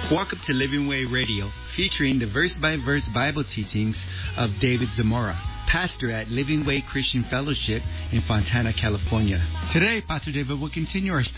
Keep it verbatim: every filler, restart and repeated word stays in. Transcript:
Welcome to Living Way Radio, featuring the verse-by-verse Bible teachings of David Zamora, pastor at Living Way Christian Fellowship in Fontana, California. Today, Pastor David will continue our study